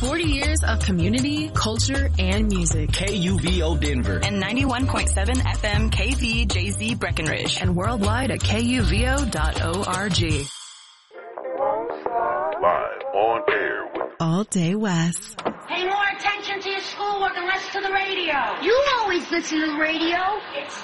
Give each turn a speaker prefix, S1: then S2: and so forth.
S1: 40 years of community, culture, and music.
S2: KUVO Denver.
S3: And 91.7 FM KVJZ Breckenridge.
S1: And worldwide at KUVO.org.
S4: Live on air with
S5: All Day West.
S6: Pay more attention to your schoolwork and less to the radio. You always listen to the radio. It's